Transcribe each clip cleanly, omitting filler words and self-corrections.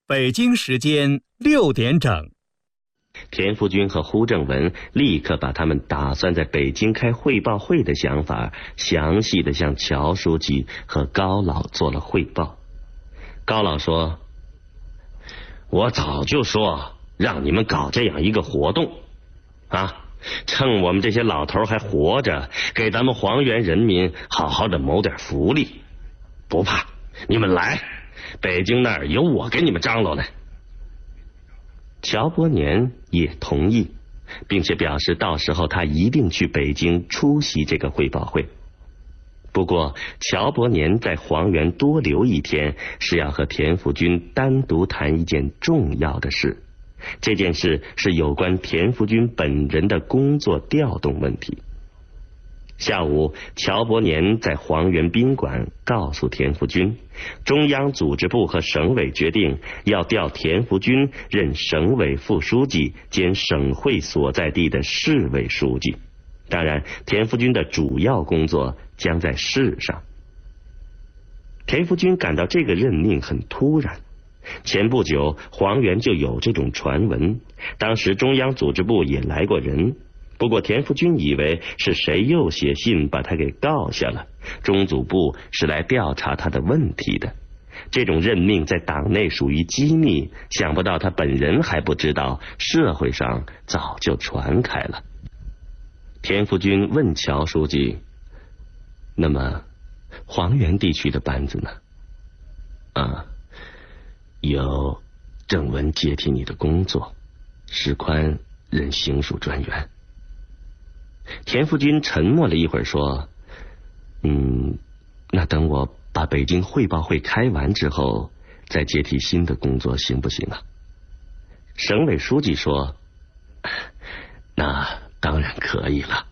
北京时间6点整。 田福军和胡正文立刻把他们打算在北京开汇报会的想法详细的向乔书记和高老做了汇报。高老说，我早就说让你们搞这样一个活动啊，趁我们这些老头还活着，给咱们黄原人民好好的谋点福利。不怕，你们来，北京那儿有我给你们张罗呢。乔伯年也同意，并且表示到时候他一定去北京出席这个汇报会。不过乔伯年在黄原多留一天，是要和田福军单独谈一件重要的事。这件事是有关田福军本人的工作调动问题。下午，乔伯年在黄原宾馆告诉田福军，中央组织部和省委决定要调田福军任省委副书记兼省会所在地的市委书记。当然，田福军的主要工作将在市上。田福军感到这个任命很突然。前不久，黄原就有这种传闻，当时中央组织部也来过人。不过田福军以为是谁又写信把他给告下了，中组部是来调查他的问题的。这种任命在党内属于机密，想不到他本人还不知道，社会上早就传开了。田福军问乔书记，那么黄原地区的班子呢？由郑文接替你的工作，石宽任行署专员。田福军沉默了一会儿说，那等我把北京汇报会开完之后再接替新的工作行不行啊？省委书记说，那当然可以了。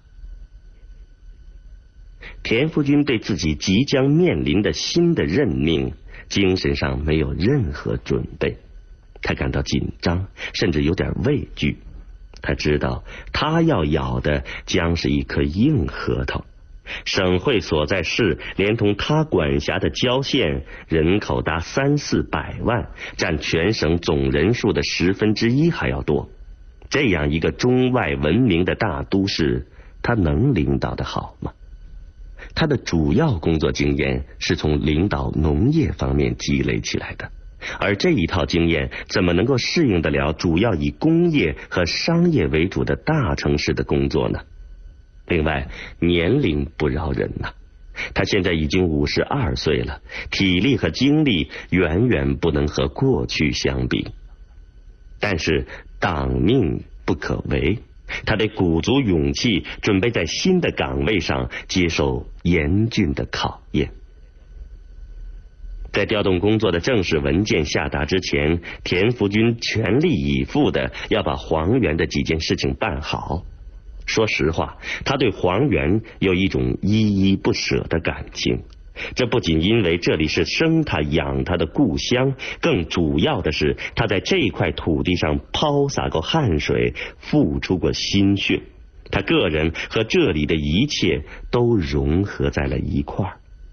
田福军对自己即将面临的新的任命精神上没有任何准备，他感到紧张，甚至有点畏惧。他知道他要咬的将是一颗硬核桃。省会所在市连同他管辖的郊县人口达300-400万，占全省总人数的1/10还要多。这样一个中外闻名的大都市，他能领导得好吗？他的主要工作经验是从领导农业方面积累起来的，而这一套经验怎么能够适应得了主要以工业和商业为主的大城市的工作呢？另外，年龄不饶人呐，他现在已经52岁了，体力和精力远远不能和过去相比。但是党命不可违，他得鼓足勇气，准备在新的岗位上接受严峻的考验。在调动工作的正式文件下达之前，田福军全力以赴的要把黄原的几件事情办好。说实话，他对黄原有一种依依不舍的感情，这不仅因为这里是生他养他的故乡，更主要的是他在这块土地上抛洒过汗水，付出过心血，他个人和这里的一切都融合在了一块儿。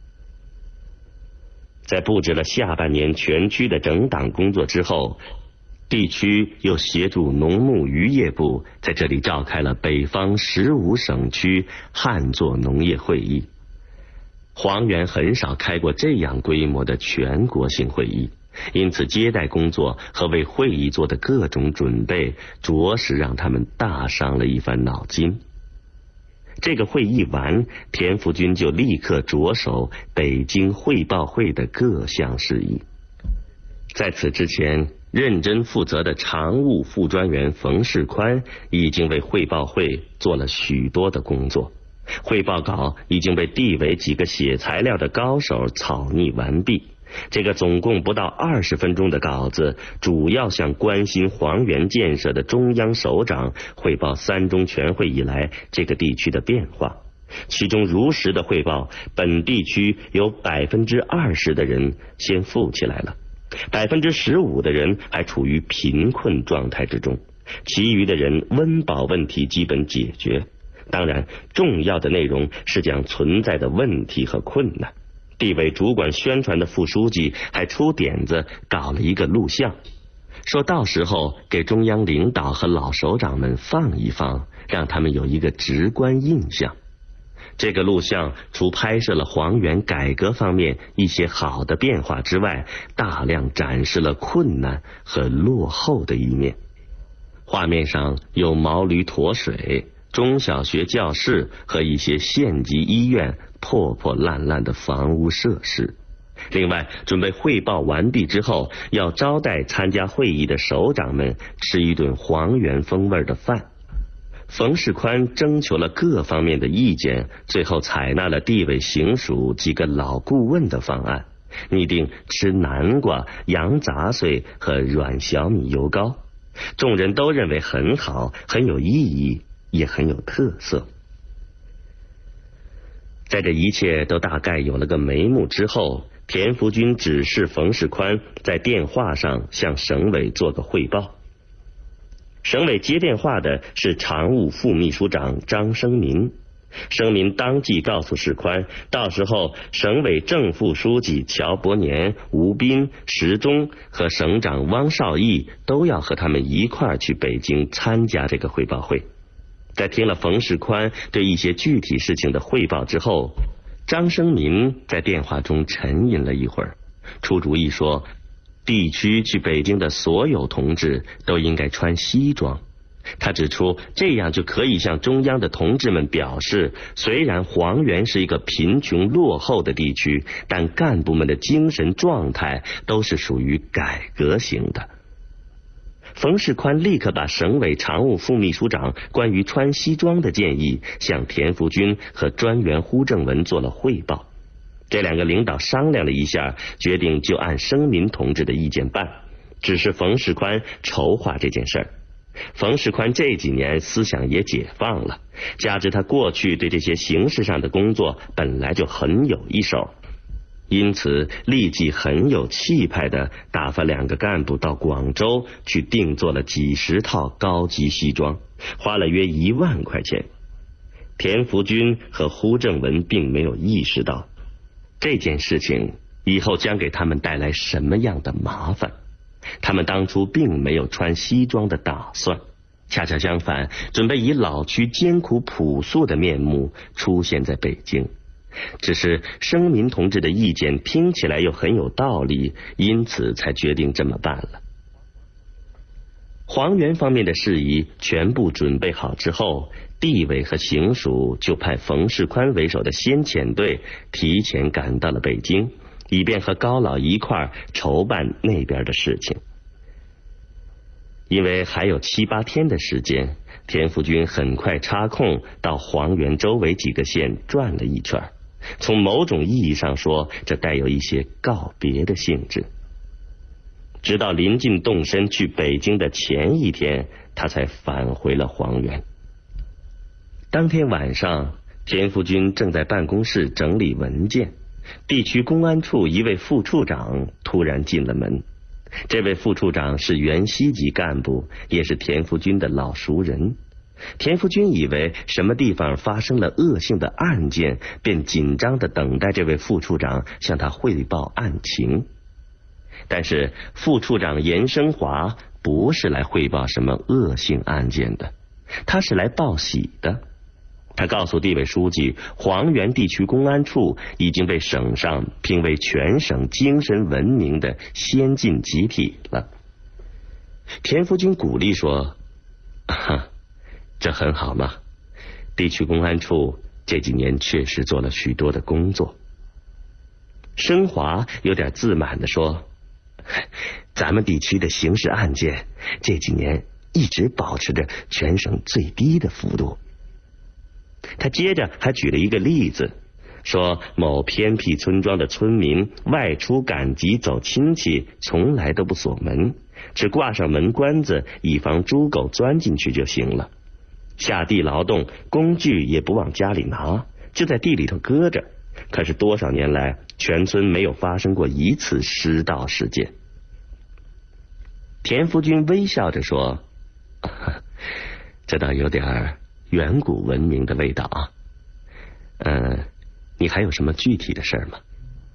在布置了下半年全区的整党工作之后，地区又协助农牧渔业部在这里召开了北方15省区旱作农业会议。黄原很少开过这样规模的全国性会议，因此接待工作和为会议做的各种准备，着实让他们大伤了一番脑筋。这个会议完，田福军就立刻着手北京汇报会的各项事宜。在此之前，认真负责的常务副专员冯世宽已经为汇报会做了许多的工作，汇报稿已经被地委几个写材料的高手草拟完毕。这个总共不到20分钟的稿子，主要向关心黄原建设的中央首长汇报3中全会以来这个地区的变化，其中如实的汇报本地区有20%的人先富起来了，15%的人还处于贫困状态之中，其余的人温饱问题基本解决。当然，重要的内容是讲存在的问题和困难。 地委主管宣传的副书记还出点子搞了一个录像，说到时候给中央领导和老首长们放一放，让他们有一个直观印象。这个录像除拍摄了黄原改革方面一些好的变化之外，大量展示了困难和落后的一面。画面上有毛驴驮水、中小学教室和一些县级医院破破烂烂的房屋设施。另外，准备汇报完毕之后，要招待参加会议的首长们吃一顿黄原风味的饭。冯世宽征求了各方面的意见，最后采纳了地委行署几个老顾问的方案，拟定吃南瓜、羊杂碎和软小米油糕。众人都认为很好，很有意义，也很有特色。在这一切都大概有了个眉目之后，田福军指示冯世宽在电话上向省委做个汇报。省委接电话的是常务副秘书长张生民。生民当即告诉世宽，到时候省委正副书记乔伯年、吴斌、石忠和省长汪少义都要和他们一块儿去北京参加这个汇报会。在听了冯世宽对一些具体事情的汇报之后，张生民在电话中沉吟了一会儿，出主意说，地区去北京的所有同志都应该穿西装。他指出，这样就可以向中央的同志们表示，虽然黄原是一个贫穷落后的地区，但干部们的精神状态都是属于改革型的。冯世宽立刻把省委常务副秘书长关于穿西装的建议向田福军和专员呼正文做了汇报。这两个领导商量了一下，决定就按生民同志的意见办，只是冯世宽筹划这件事儿。冯世宽这几年思想也解放了，加之他过去对这些形式上的工作本来就很有一手，因此立即很有气派的打发两个干部到广州去定做了几十套高级西装，花了约1万块钱。田福军和呼正文并没有意识到这件事情以后将给他们带来什么样的麻烦。他们当初并没有穿西装的打算，恰恰相反，准备以老区艰苦朴素的面目出现在北京。只是生民同志的意见听起来又很有道理，因此才决定这么办了。黄原方面的事宜全部准备好之后，地委和行署就派冯世宽为首的先遣队提前赶到了北京，以便和高老一块儿筹办那边的事情。因为还有7、8天的时间，田福军很快插空到黄原周围几个县转了一圈。从某种意义上说，这带有一些告别的性质。直到临近动身去北京的前一天，他才返回了黄原。当天晚上，田福军正在办公室整理文件，地区公安处一位副处长突然进了门。这位副处长是原西级干部，也是田福军的老熟人。田福军以为什么地方发生了恶性的案件，便紧张地等待这位副处长向他汇报案情。但是副处长严生华不是来汇报什么恶性案件的，他是来报喜的。他告诉地委书记，黄原地区公安处已经被省上评为全省精神文明的先进集体了。田福军鼓励说，这很好嘛，地区公安处这几年确实做了许多的工作。生华有点自满地说，咱们地区的刑事案件这几年一直保持着全省最低的幅度。他接着还举了一个例子，说某偏僻村庄的村民外出赶集走亲戚，从来都不锁门，只挂上门关子，以防猪狗钻进去就行了。下地劳动，工具也不往家里拿，就在地里头搁着。可是多少年来，全村没有发生过一次失盗事件。田福军微笑着说，这倒有点远古文明的味道啊。你还有什么具体的事吗？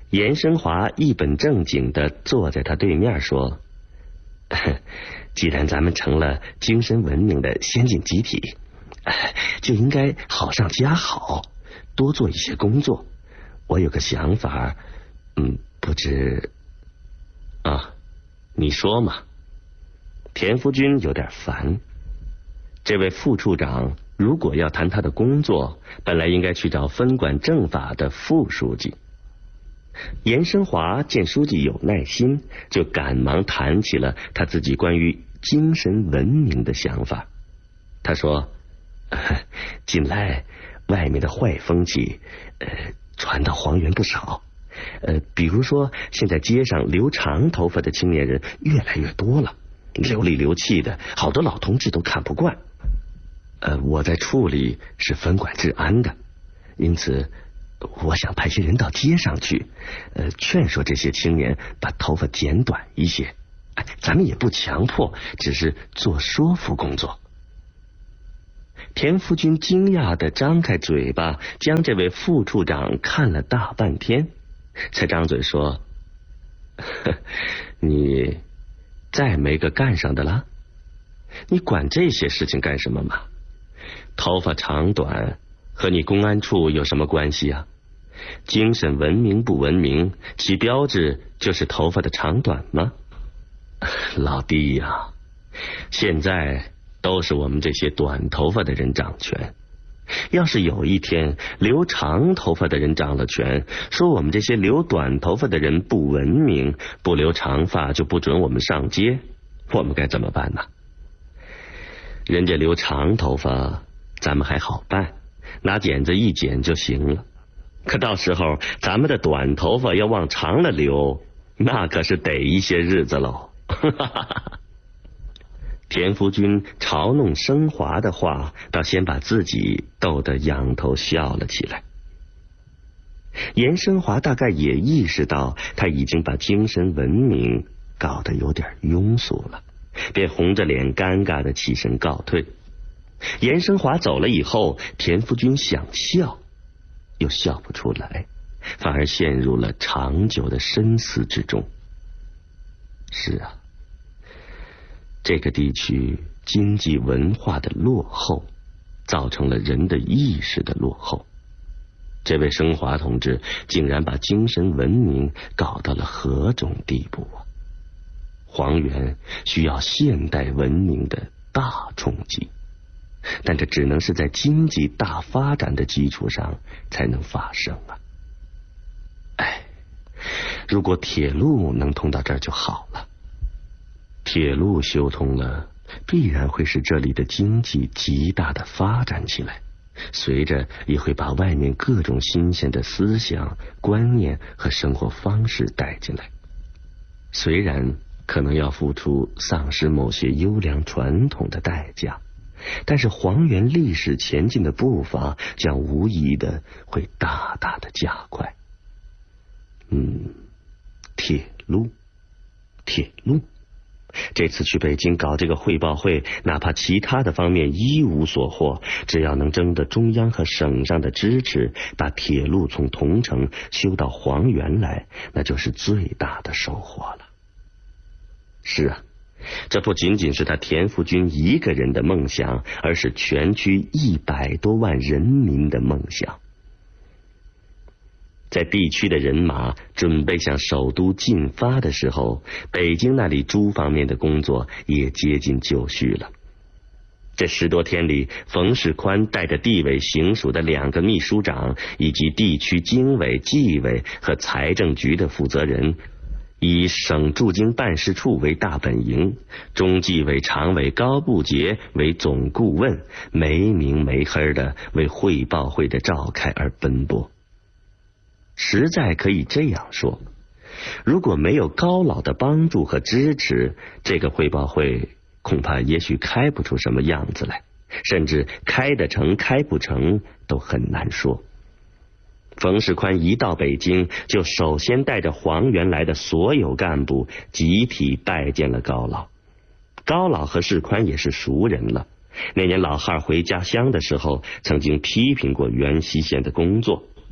严生华一本正经地坐在他对面说：“既然咱们成了精神文明的先进集体，就应该好上加好，多做一些工作。我有个想法，不知啊，你说嘛。”田福军有点烦。这位副处长如果要谈他的工作，本来应该去找分管政法的副书记。严生华见书记有耐心，就赶忙谈起了他自己关于精神文明的想法。他说：“近来外面的坏风气传到黄原不少，比如说现在街上留长头发的青年人越来越多了，流里流气的，好多老同志都看不惯。我在处里是分管治安的，因此我想派些人到街上去，劝说这些青年把头发剪短一些。咱们也不强迫，只是做说服工作。”田福军惊讶地张开嘴巴，将这位副处长看了大半天，才张嘴说：“你再没个干上的了？你管这些事情干什么嘛？头发长短和你公安处有什么关系啊？精神文明不文明，其标志就是头发的长短吗？老弟呀，现在都是我们这些短头发的人掌权，要是有一天留长头发的人掌了权，说我们这些留短头发的人不文明，不留长发就不准我们上街，我们该怎么办呢？人家留长头发咱们还好办，拿剪子一剪就行了，可到时候咱们的短头发要往长了留，那可是得一些日子喽。田福军嘲弄生华的话，倒先把自己逗得仰头笑了起来。严生华大概也意识到他已经把精神文明搞得有点庸俗了，便红着脸尴尬的起身告退。严生华走了以后，田福军想笑又笑不出来，反而陷入了长久的深思之中。是啊，这个地区经济文化的落后，造成了人的意识的落后。这位生华同志竟然把精神文明搞到了何种地步啊！黄原需要现代文明的大冲击，但这只能是在经济大发展的基础上才能发生啊！如果铁路能通到这儿就好了。铁路修通了，必然会使这里的经济极大的发展起来，随着也会把外面各种新鲜的思想、观念和生活方式带进来。虽然可能要付出丧失某些优良传统的代价，但是黄原历史前进的步伐将无疑的会大大的加快。铁路，这次去北京搞这个汇报会，哪怕其他的方面一无所获，只要能征得中央和省上的支持，把铁路从桐城修到黄原来，那就是最大的收获了。是啊，这不仅仅是他田福军一个人的梦想，而是全区100多万人民的梦想。在地区的人马准备向首都进发的时候，北京那里诸方面的工作也接近就绪了。这10多天里，冯世宽带着地委行署的2个秘书长，以及地区经委、纪委和财政局的负责人，以省驻京办事处为大本营，中纪委常委高步杰为总顾问，没名没黑的为汇报会的召开而奔波。实在可以这样说，如果没有高老的帮助和支持，这个汇报会恐怕也许开不出什么样子来，甚至开得成开不成都很难说。冯世宽一到北京，就首先带着黄原来的所有干部集体拜见了高老。高老和世宽也是熟人了，那年老汉回家乡的时候，曾经批评过原西县的工作。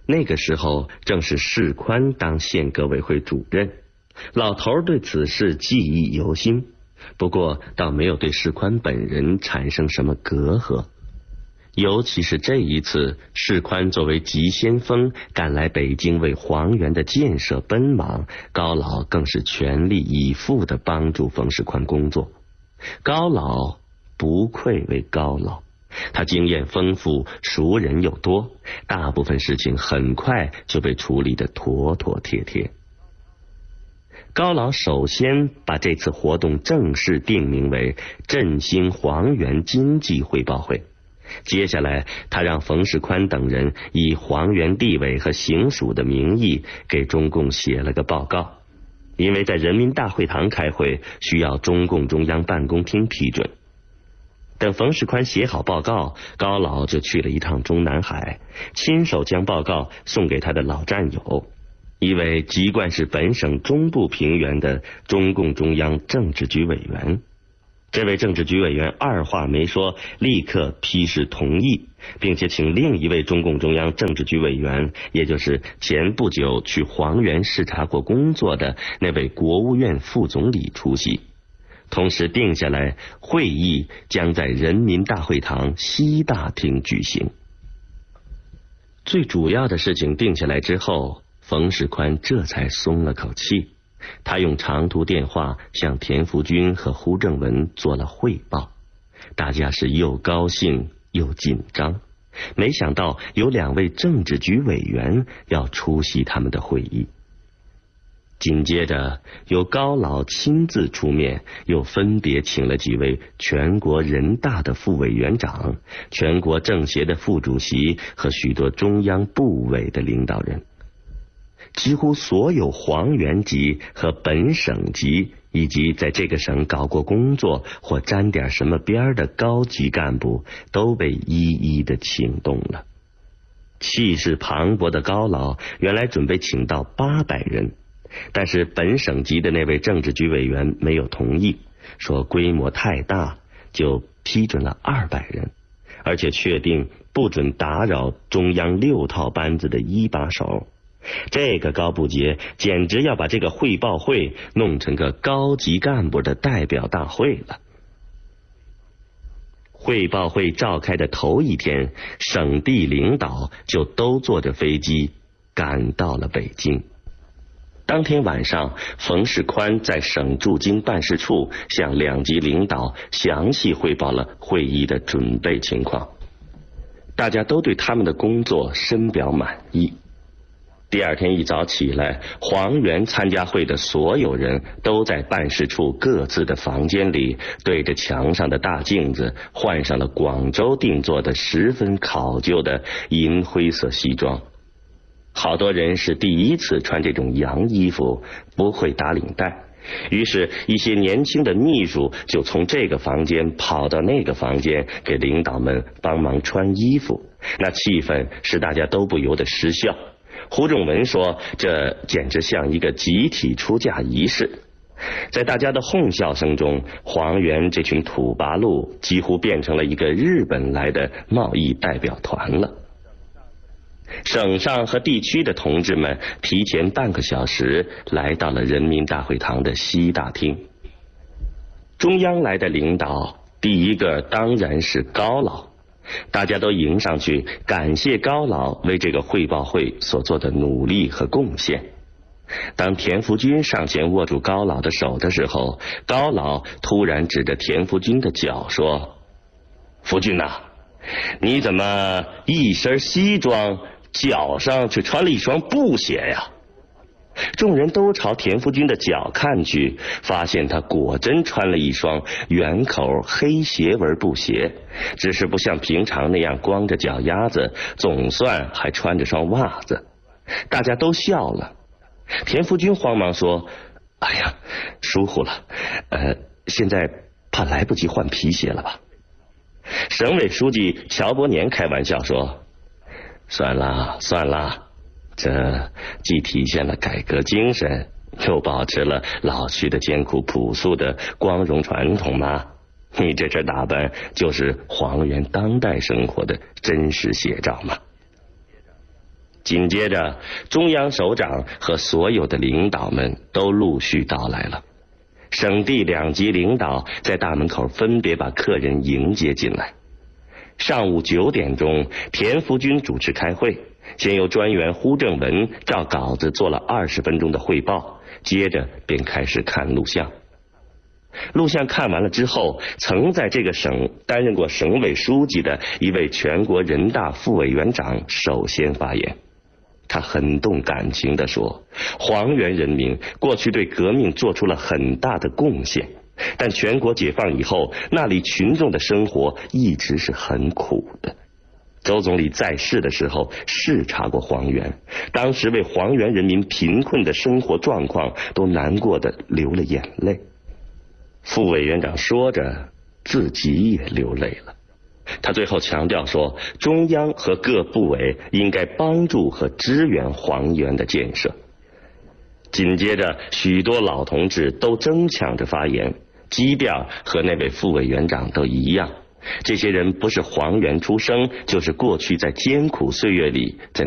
那个时候正是士宽当县革委会主任，老头对此事记忆犹新，不过倒没有对士宽本人产生什么隔阂。尤其是这一次，士宽作为急先锋赶来北京为黄原的建设奔忙，高老更是全力以赴地帮助冯世宽工作。高老不愧为高老，他经验丰富，熟人又多，大部分事情很快就被处理得妥妥帖帖。高老首先把这次活动正式定名为振兴黄原经济汇报会。接下来他让冯世宽等人以黄原地委和行署的名义给中共写了个报告，因为在人民大会堂开会需要中共中央办公厅批准。等冯世宽写好报告，高老就去了一趟中南海，亲手将报告送给他的老战友，一位籍贯是本省中部平原的中共中央政治局委员。这位政治局委员二话没说，立刻批示同意，并且请另一位中共中央政治局委员，也就是前不久去黄原视察过工作的那位国务院副总理出席，同时定下来会议将在人民大会堂西大厅举行。最主要的事情定下来之后，冯世宽这才松了口气。他用长途电话向田福军和胡正文做了汇报，大家是又高兴又紧张，没想到有2位政治局委员要出席他们的会议。紧接着由高老亲自出面，又分别请了几位全国人大的副委员长、全国政协的副主席和许多中央部委的领导人。几乎所有黄原籍和本省籍以及在这个省搞过工作或沾点什么边的高级干部都被一一的请动了。气势磅礴的高老原来准备请到800人，但是本省级的那位政治局委员没有同意，说规模太大，就批准了200人，而且确定不准打扰中央6套班子的一把手。这个高部节简直要把这个汇报会弄成个高级干部的代表大会了。汇报会召开的头一天，省地领导就都坐着飞机赶到了北京。当天晚上，冯世宽在省驻京办事处向2级领导详细汇报了会议的准备情况，大家都对他们的工作深表满意。第二天一早起来，黄原参加会的所有人都在办事处各自的房间里，对着墙上的大镜子换上了广州定做的十分考究的银灰色西装。好多人是第一次穿这种洋衣服，不会打领带，于是一些年轻的秘书就从这个房间跑到那个房间，给领导们帮忙穿衣服，那气氛使大家都不由得失笑。胡仲文说，这简直像一个集体出嫁仪式。在大家的哄笑声中，黄原这群土八路几乎变成了一个日本来的贸易代表团了。省上和地区的同志们提前半个小时来到了人民大会堂的西大厅。中央来的领导，第一个当然是高老，大家都迎上去感谢高老为这个汇报会所做的努力和贡献。当田福军上前握住高老的手的时候，高老突然指着田福军的脚说：“福军呐，你怎么一身西装，脚上却穿了一双布鞋呀？”众人都朝田福军的脚看去，发现他果真穿了一双圆口黑斜纹布鞋，只是不像平常那样光着脚丫子，总算还穿着双袜子。大家都笑了。田福军慌忙说：“哎呀，疏忽了，现在怕来不及换皮鞋了吧？”省委书记乔伯年开玩笑说：“算了算了，这既体现了改革精神，又保持了老区的艰苦朴素的光荣传统嘛。你这身打扮就是黄原当代生活的真实写照嘛。” 紧接着，中央首长和所有的领导们都陆续到来了。省地两级领导在大门口分别把客人迎接进来。上午9点钟，田福军主持开会，先由专员呼正文照稿子做了20分钟的汇报，接着便开始看录像。录像看完了之后，曾在这个省担任过省委书记的一位全国人大副委员长首先发言。他很动感情地说，黄原人民过去对革命做出了很大的贡献，但全国解放以后，那里群众的生活一直是很苦的。周总理在世的时候视察过黄原，当时为黄原人民贫困的生活状况都难过的流了眼泪。副委员长说着，自己也流泪了。他最后强调说，中央和各部委应该帮助和支援黄原的建设。紧接着，许多老同志都争抢着发言，基调和那位副委员长都一样。这些人不是黄原出生，就是过去在艰苦岁月里在